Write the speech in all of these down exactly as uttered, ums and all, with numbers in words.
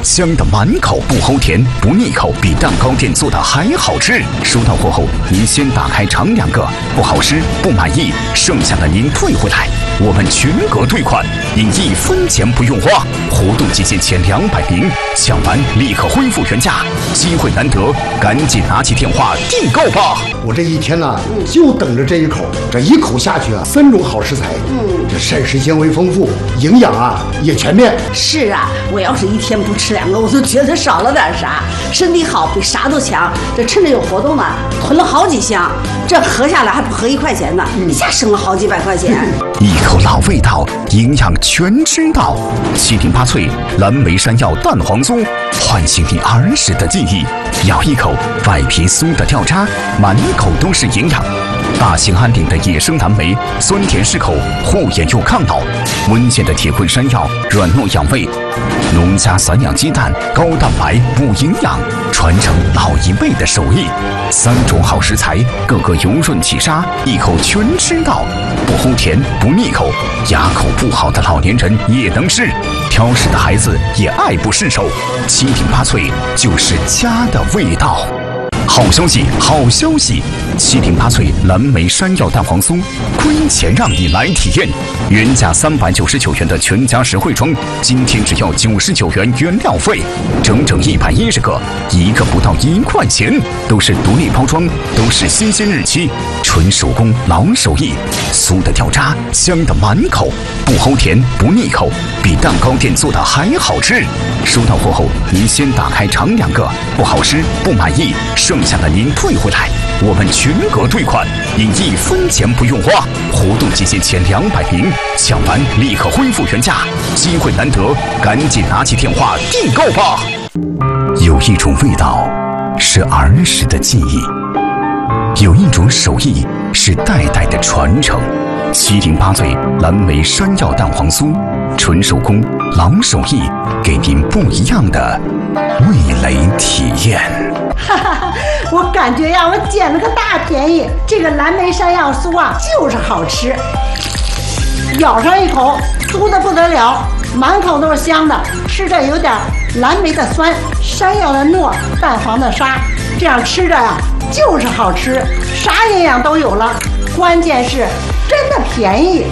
香的满口不齁甜不腻口，比蛋糕店做的还好吃。收到货后，您先打开尝两个，不好吃不满意，剩下的您退回来，我们全额退款，您一分钱不用花。活动期限前两百名，抢完立刻恢复原价，机会难得，赶紧拿起电话订购吧！ 我这一天呢、啊，就等着这一口，这一口下去啊，三种好食材，嗯，这膳食纤维丰富，营养啊也全面。 是啊，我要是一天不吃两个，我都觉得少了点啥。身体好比啥都强，这趁着有活动呢，囤了好几箱，这合下来还不合一块钱呢，一下省了好几百块钱。 一口老味道，营养全知道。七零八脆蓝莓山药蛋黄酥，唤醒你儿时的记忆。咬一口，外皮酥的掉渣，满口都是营养。大兴安岭的野生蓝莓，酸甜适口，护眼又抗老。温县的铁棍山药，软糯养胃。农家散养鸡蛋，高蛋白补营养，传承老一辈的手艺。三种好食材，个个油润起沙，一口全吃到，不齁甜不腻口，牙口不好的老年人也能吃，挑食的孩子也爱不释手。七零八脆就是家的味道。好消息，好消息！七零八脆蓝莓山药蛋黄酥，亏钱让你来体验。原价三百九十九元的全家实惠装，今天只要九十九元原料费，整整一百一十个，一个不到一块钱，都是独立包装，都是新鲜日期，纯手工老手艺，酥的掉渣，香的满口，不齁甜不腻口，比蛋糕店做的还好吃。收到货后，您先打开尝两个，不好吃不满意，剩下的您退回来，我们全额退款，您一分钱不用花。活动期限前两百名，抢完立刻恢复原价，机会难得，赶紧拿起电话订购吧。有一种味道是儿时的记忆，有一种手艺是代代的传承。七零八脆蓝莓山药蛋黄酥，纯手工老手艺，给您不一样的味蕾体验。 哈哈，我感觉呀，我捡了个大便宜。这个蓝莓山药酥啊，就是好吃，咬上一口，酥的不得了，满口都是香的，吃着有点蓝莓的酸，山药的糯，蛋黄的沙，这样吃着呀，就是好吃，啥营养都有了，关键是真的便宜。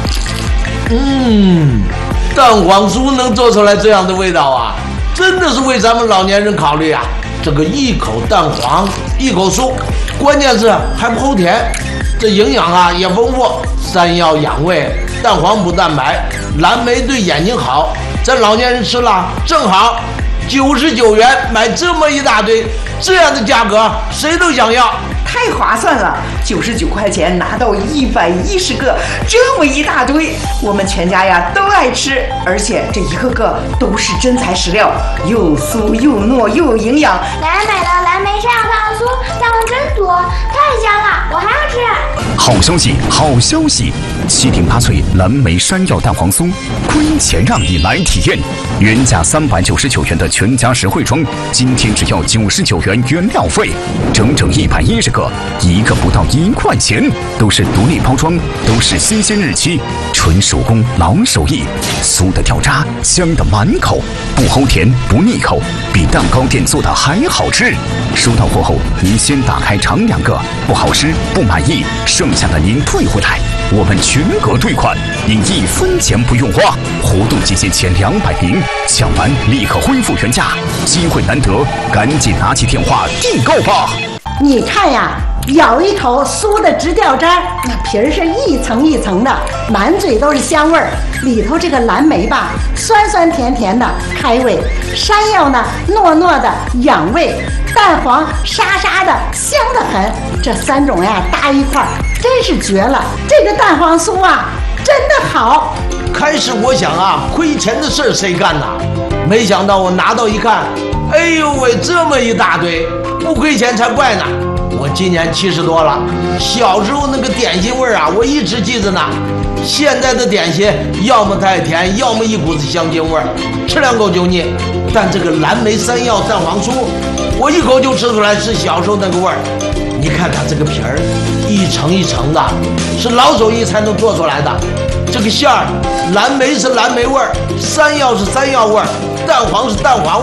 嗯，蛋黄酥能做出来这样的味道啊，真的是为咱们老年人考虑啊。这个一口蛋黄一口酥，关键是还不齁甜，这营养啊也丰富，山药养胃，蛋黄补蛋白，蓝莓对眼睛好，咱老年人吃了正好。九十九元买这么一大堆，这样的价格谁都想要， 太划算了！九十九块钱拿到一百一十个，这么一大堆，我们全家呀都爱吃，而且这一个个都是真材实料，又酥又糯又有营养。 奶奶买了蓝莓山药蛋黄酥，蛋黄真多，太香了，我还要吃。 好消息，好消息！七零八脆蓝莓山药蛋黄酥，亏钱让你来体验。原价三百九十九元的全家实惠装，今天只要九十九元原料费，整整一百一十个，一个不到一块钱，都是独立包装，都是新鲜日期，纯手工老手艺，酥的掉渣，香的满口，不齁甜不腻口，比蛋糕店做的还好吃。收到货后，您先打开尝两个，不好吃不满意，剩下的您退回来，我们全额退款，您一分钱不用花。活动期限前两百名，抢完立刻恢复原价，机会难得，赶紧拿起电话订购吧。 你看呀，咬一口酥的直掉渣，那皮儿是一层一层的，满嘴都是香味儿。里头这个蓝莓吧，酸酸甜甜的开胃；山药呢，糯糯的养胃；蛋黄沙沙的香得很。这三种呀搭一块儿，真是绝了！这个蛋黄酥啊，真的好。 开始我想啊，亏钱的事儿谁干呐？没想到我拿到一看，哎呦喂，这么一大堆，不亏钱才怪呢。我今年七十多了，小时候那个点心味儿啊，我一直记着呢。现在的点心要么太甜，要么一股子香精味儿，吃两口就腻。但这个蓝莓山药蛋黄酥，我一口就吃出来是小时候那个味儿。你看它这个皮儿，一层一层的，是老手艺才能做出来的。这个馅儿，蓝莓是蓝莓味儿，山药是山药味儿，蛋黄是蛋黄味儿。